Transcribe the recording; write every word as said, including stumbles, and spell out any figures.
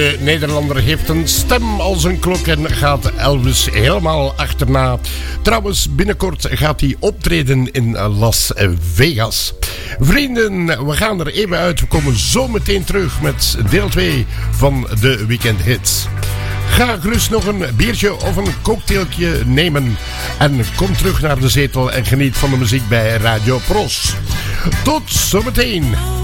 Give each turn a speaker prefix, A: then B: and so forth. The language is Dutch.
A: De Nederlander heeft een stem als een klok en gaat Elvis helemaal achterna. Trouwens, binnenkort gaat hij optreden in Las Vegas. Vrienden, we gaan er even uit. We komen zo meteen terug met deel twee van de Weekend Hits. Ga gerust nog een biertje of een cocktailtje nemen. En kom terug naar de zetel en geniet van de muziek bij Radio Pros. Tot zometeen.